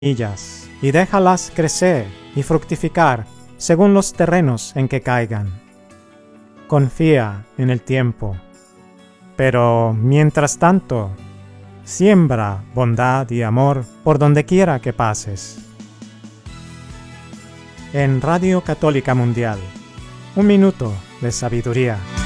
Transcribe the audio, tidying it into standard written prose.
semillas y déjalas crecer y fructificar según los terrenos en que caigan. Confía en el tiempo, pero mientras tanto, siembra bondad y amor por donde quiera que pases. En Radio Católica Mundial, un minuto de sabiduría.